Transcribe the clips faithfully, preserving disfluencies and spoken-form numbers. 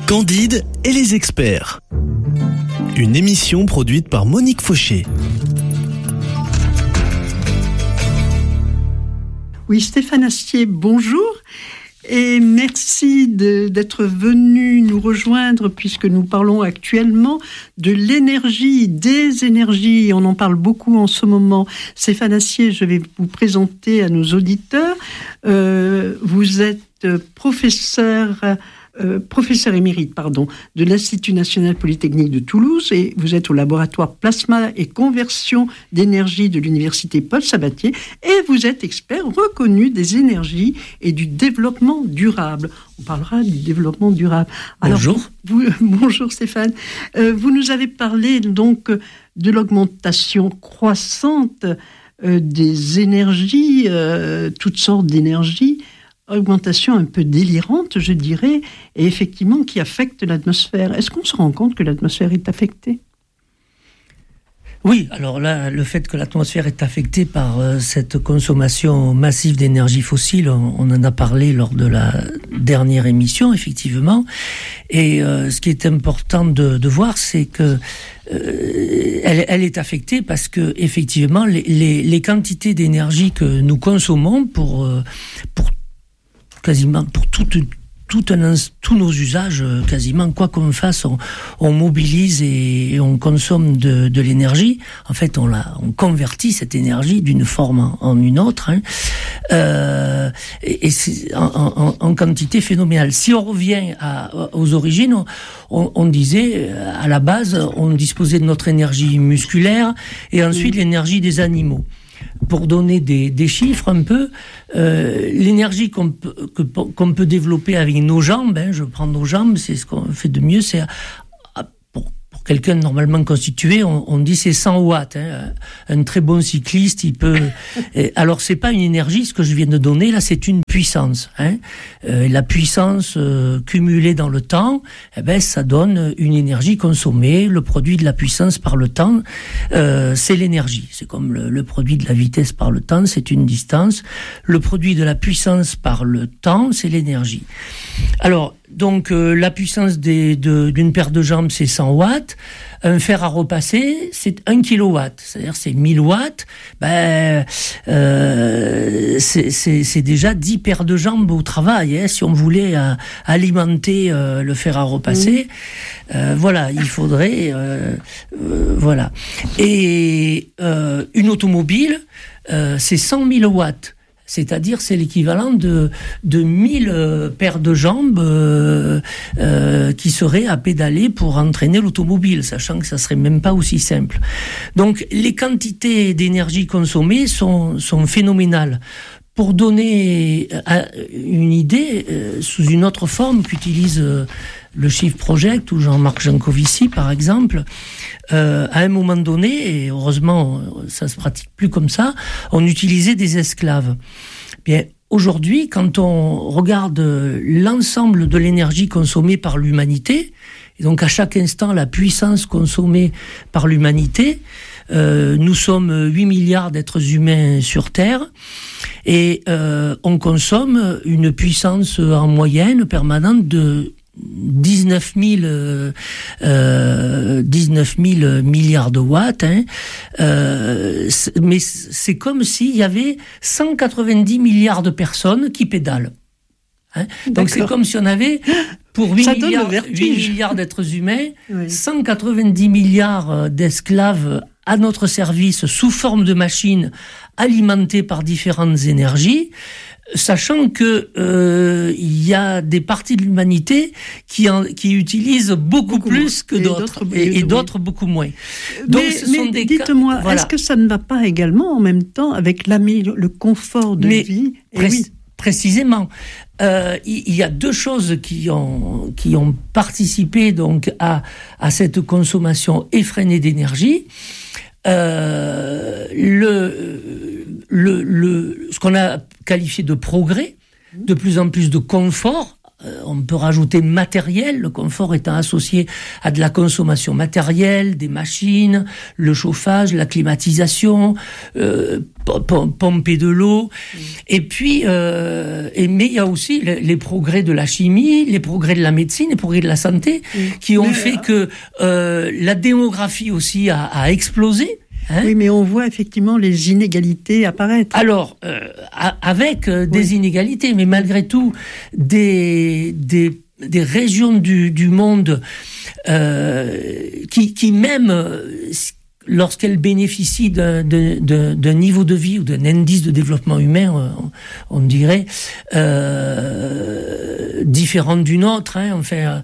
Candide et les experts. Une émission produite par Monique Fauché. Oui, Stéphane Astier, bonjour. Et merci de, d'être venu nous rejoindre puisque nous parlons actuellement de l'énergie, des énergies. On en parle beaucoup en ce moment. Stéphane Astier, je vais vous présenter à nos auditeurs. Euh, vous êtes professeur... Euh, professeur émérite pardon, de l'Institut national polytechnique de Toulouse et vous êtes au laboratoire plasma et conversion d'énergie de l'université Paul Sabatier et vous êtes expert reconnu des énergies et du développement durable. On parlera du développement durable. Alors, bonjour. Vous, bonjour Stéphane. Euh, vous nous avez parlé donc de l'augmentation croissante euh, des énergies, euh, toutes sortes d'énergies. Augmentation un peu délirante, je dirais, et effectivement qui affecte l'atmosphère. Est-ce qu'on se rend compte que l'atmosphère est affectée ? Oui, alors là, le fait que l'atmosphère est affectée par euh, cette consommation massive d'énergie fossile, on, on en a parlé lors de la dernière émission, effectivement. Et euh, ce qui est important de, de voir, c'est que euh, elle, elle est affectée parce que effectivement, les, les, les quantités d'énergie que nous consommons pour euh, pour quasiment pour toute, tout un, tous nos usages, quasiment quoi qu'on fasse, on, on mobilise et, et on consomme de, de l'énergie. En fait, on, la, on convertit cette énergie d'une forme en, en une autre, hein. euh, et, et c'est en, en, en quantité phénoménale. Si on revient à, aux origines, on, on, on disait, à la base, on disposait de notre énergie musculaire et ensuite mmh. l'énergie des animaux. Pour donner des, des chiffres un peu, euh, l'énergie qu'on peut, que, qu'on peut développer avec nos jambes, hein, je prends nos jambes, c'est ce qu'on fait de mieux, c'est à, à, pour, pour quelqu'un normalement constitué, on, on dit c'est cent watts. Hein, un très bon cycliste, il peut... et, alors c'est pas une énergie, ce que je viens de donner, là c'est une puissance. Hein, euh, la puissance euh, cumulée dans le temps, eh ben, ça donne une énergie consommée. Le produit de la puissance par le temps, euh, c'est l'énergie. C'est comme le, le produit de la vitesse par le temps, c'est une distance. Le produit de la puissance par le temps, c'est l'énergie. Alors, donc, euh, la puissance des, de, d'une paire de jambes, c'est cent watts. Un fer à repasser, c'est un kilowatt. C'est-à-dire, c'est mille watts. Ben, euh, c'est, c'est, c'est déjà dix paires de jambes au travail, hein, si on voulait euh, alimenter euh, le fer à repasser. Mmh. Euh, voilà, il faudrait... Euh, euh, voilà. Et euh, une automobile, euh, c'est cent mille watts. C'est-à-dire, c'est l'équivalent de, de mille euh, paires de jambes euh, euh, qui seraient à pédaler pour entraîner l'automobile, sachant que ça serait même pas aussi simple. Donc, les quantités d'énergie consommées sont, sont phénoménales. Pour donner une idée, euh, sous une autre forme qu'utilise euh, le Shift Project ou Jean-Marc Jancovici, par exemple, euh, à un moment donné, et heureusement ça se pratique plus comme ça, on utilisait des esclaves. Bien, aujourd'hui, quand on regarde l'ensemble de l'énergie consommée par l'humanité, et donc à chaque instant la puissance consommée par l'humanité, euh, nous sommes huit milliards d'êtres humains sur Terre, et euh, on consomme une puissance en moyenne permanente de dix-neuf mille, euh, euh, dix-neuf mille milliards de watts, hein. euh, mais c'est comme s'il y avait cent quatre-vingt-dix milliards de personnes qui pédalent. Hein. Donc c'est comme si on avait, pour huit milliards, huit milliards d'êtres humains, oui. cent quatre-vingt-dix milliards d'esclaves à notre service sous forme de machines alimentées par différentes énergies, sachant que euh, il y a des parties de l'humanité qui, en, qui utilisent beaucoup, beaucoup plus que et d'autres, d'autres et, et d'autres oui. beaucoup moins. Donc, mais, ce sont mais des dites-moi, cas, voilà. Est-ce que ça ne va pas également en même temps avec le confort de mais vie pré- oui. Précisément, euh, il y a deux choses qui ont qui ont participé donc à à cette consommation effrénée d'énergie. Euh, le, le, le, ce qu'on a qualifié de progrès, de plus en plus de confort euh, on peut rajouter matériel, le confort étant associé à de la consommation matérielle, des machines, le chauffage, la climatisation, euh, pomper de l'eau. Mmh. Et puis, euh, et, mais il y a aussi les, les progrès de la chimie, les progrès de la médecine, les progrès de la santé, mmh. qui ont mais, fait que euh, la démographie aussi a, a explosé. Hein? Oui, mais on voit effectivement les inégalités apparaître. Alors, euh, avec euh, des oui. inégalités, mais malgré tout, des, des, des régions du, du monde euh, qui, qui même... Euh, lorsqu'elles bénéficient d'un, d'un, d'un niveau de vie ou d'un indice de développement humain, on, on dirait, euh, différent du nôtre, hein, enfin,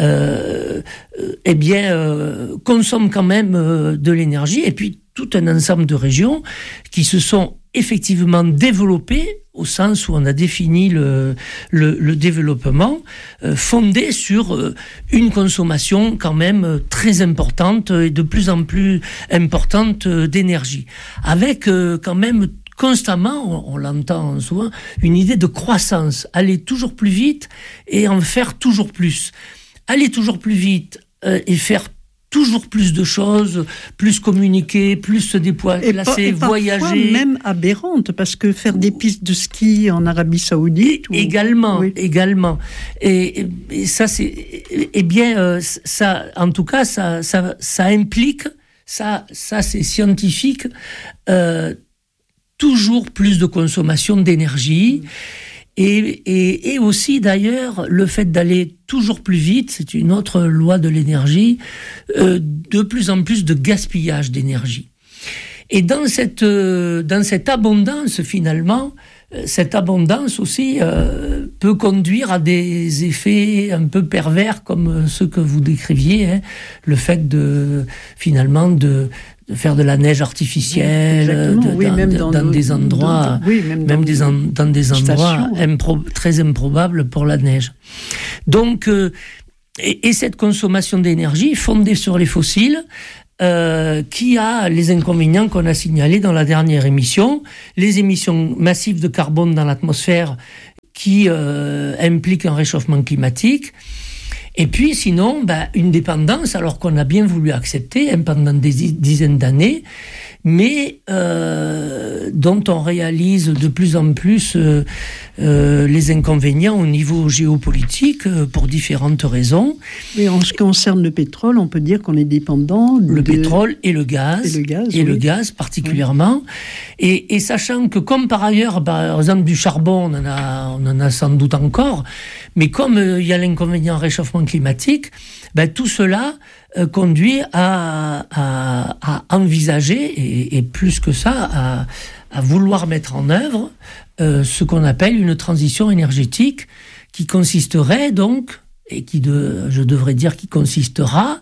euh, eh bien, euh, consomment quand même euh, de l'énergie, et puis tout un ensemble de régions qui se sont effectivement développées au sens où on a défini le, le, le développement, euh, fondé sur euh, une consommation quand même euh, très importante et de plus en plus importante euh, d'énergie. Avec euh, quand même constamment, on, on l'entend souvent, une idée de croissance, aller toujours plus vite et en faire toujours plus. Aller toujours plus vite euh, et faire toujours plus de choses, plus communiquer, plus se déplacer, et voyager. Même aberrante, parce que faire des pistes de ski en Arabie Saoudite. Et, ou... Également, oui. également. Et, et ça, c'est, eh bien, euh, ça, en tout cas, ça, ça, ça implique, ça, ça, c'est scientifique, euh, toujours plus de consommation d'énergie. Mmh. Et, et, et aussi, d'ailleurs, le fait d'aller toujours plus vite, c'est une autre loi de l'énergie, euh, de plus en plus de gaspillage d'énergie. Et dans cette, euh, dans cette abondance, finalement, euh, cette abondance aussi euh, peut conduire à des effets un peu pervers, comme ceux que vous décriviez, hein, le fait de, finalement, de... de faire de la neige artificielle, de, oui, dans, même de, dans, dans nos, des endroits, dans, oui, même, même dans, des en, dans des endroits stations, impro, très improbables pour la neige. Donc, euh, et, et cette consommation d'énergie fondée sur les fossiles, euh, qui a les inconvénients qu'on a signalés dans la dernière émission, les émissions massives de carbone dans l'atmosphère qui euh, impliquent un réchauffement climatique. Et puis, sinon, ben, une dépendance, alors qu'on a bien voulu accepter hein, pendant des dizaines d'années, mais euh, dont on réalise de plus en plus euh, euh, les inconvénients au niveau géopolitique euh, pour différentes raisons. Mais en ce qui concerne le pétrole, on peut dire qu'on est dépendant de... Le pétrole et le gaz. Et le gaz, et oui. le gaz particulièrement. Oui. Et, et sachant que, comme par ailleurs, par exemple, du charbon, on en a, on en a sans doute encore, mais comme euh, il y a l'inconvénient réchauffement climatique, ben, tout cela euh, conduit à, à, à envisager, et, et plus que ça, à, à vouloir mettre en œuvre euh, ce qu'on appelle une transition énergétique qui consisterait donc, et qui de, je devrais dire qui consistera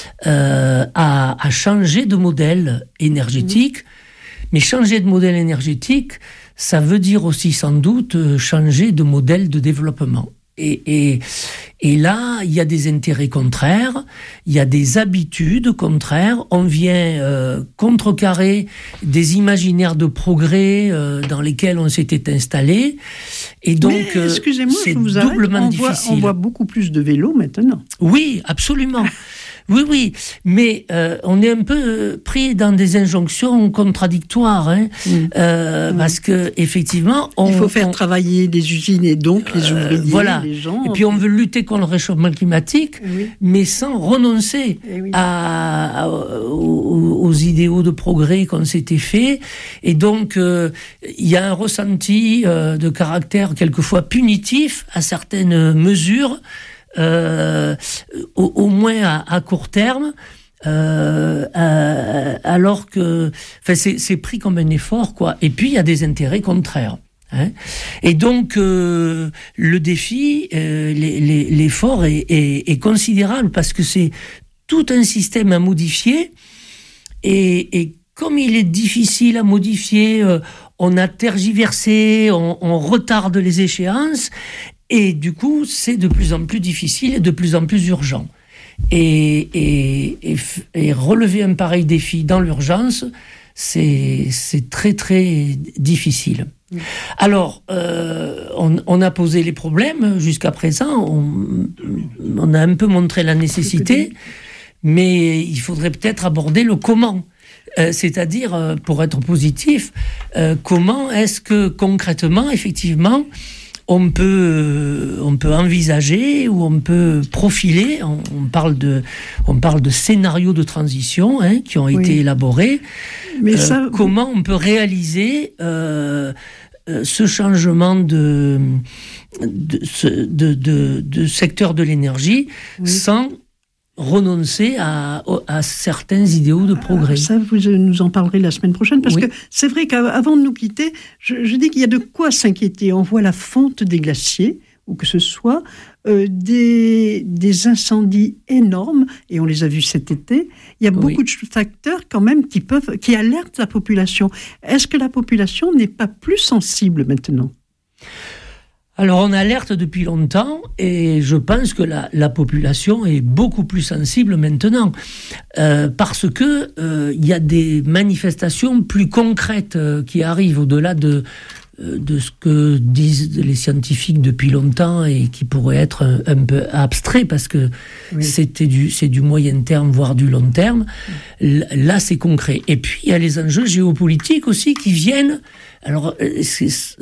euh, à, à changer de modèle énergétique. Mmh. Mais changer de modèle énergétique, ça veut dire aussi sans doute changer de modèle de développement. Et, et, et là, il y a des intérêts contraires, il y a des habitudes contraires. On vient euh, contrecarrer des imaginaires de progrès euh, dans lesquels on s'était installé. Et donc, Mais, excusez-moi, c'est je vous doublement arrête. On difficile. Voit, on voit beaucoup plus de vélos maintenant. Oui, absolument. Oui, oui, mais euh, on est un peu pris dans des injonctions contradictoires, hein, mmh. Euh, mmh. parce que effectivement, on, il faut faire on, travailler des usines et donc les ouvriers, euh, voilà. les gens. Et puis on veut lutter contre le réchauffement climatique, oui. mais sans renoncer oui. à, à, aux, aux idéaux de progrès qu'on s'était fait. Et donc euh, il y a un ressenti euh, de caractère quelquefois punitif à certaines mesures. Euh, au, au moins à, à court terme, euh, euh, alors que, enfin, c'est, c'est pris comme un effort, quoi. Et puis il y a des intérêts contraires. Hein. Et donc euh, le défi, euh, les, les, l'effort est, est, est considérable parce que c'est tout un système à modifier. Et, et comme il est difficile à modifier, euh, on a tergiversé, on, on retarde les échéances. Et du coup, c'est de plus en plus difficile et de plus en plus urgent. Et, et, et, et relever un pareil défi dans l'urgence, c'est, c'est très très difficile. Alors, euh, on, on a posé les problèmes jusqu'à présent, on, on a un peu montré la nécessité, mais il faudrait peut-être aborder le comment. Euh, c'est-à-dire, euh, pour être positif, euh, comment est-ce que concrètement, effectivement, on peut, euh, on peut envisager ou on peut profiler, on, on, parle, de, on parle de scénarios de transition hein, qui ont oui. été élaborés, mais euh, ça... comment on peut réaliser euh, euh, ce changement de, de, de, de, de secteur de l'énergie oui. sans renoncer à, à certains idéaux de progrès. Ça, vous nous en parlerez la semaine prochaine, parce oui. que c'est vrai qu'avant de nous quitter, je, je dis qu'il y a de quoi s'inquiéter. On voit la fonte des glaciers, ou que ce soit euh, des, des incendies énormes, et on les a vus cet été. Il y a beaucoup oui. de facteurs quand même qui, peuvent, qui alertent la population. Est-ce que la population n'est pas plus sensible maintenant ? Alors, on alerte depuis longtemps et je pense que la, la population est beaucoup plus sensible maintenant euh, parce que euh, y a des manifestations plus concrètes euh, qui arrivent au-delà de, euh, de ce que disent les scientifiques depuis longtemps et qui pourraient être un, un peu abstraits parce que oui. c'était du, c'est du moyen terme, voire du long terme. Là, c'est concret. Et puis, il y a les enjeux géopolitiques aussi qui viennent. Alors, c'est, c'est,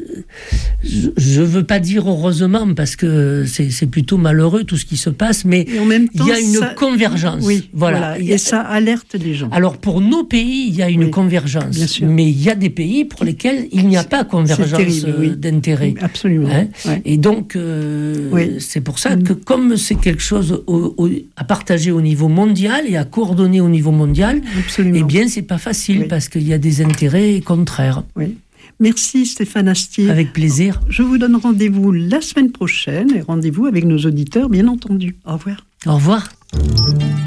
je ne veux pas dire heureusement, parce que c'est, c'est plutôt malheureux tout ce qui se passe, mais il y a une ça, convergence. Oui, voilà, voilà. Et, et ça alerte les gens. Alors, pour nos pays, il y a une oui, convergence, mais il y a des pays pour lesquels il n'y a pas convergence terrible, oui. d'intérêt. Absolument. Hein ouais. Et donc, euh, oui. c'est pour ça que comme c'est quelque chose au, au, à partager au niveau mondial et à coordonner au niveau mondial, absolument. Eh bien, c'est pas facile, oui. parce qu'il y a des intérêts contraires. Oui. Merci Stéphane Astier. Avec plaisir. Je vous donne rendez-vous la semaine prochaine et rendez-vous avec nos auditeurs, bien entendu. Au revoir. Au revoir.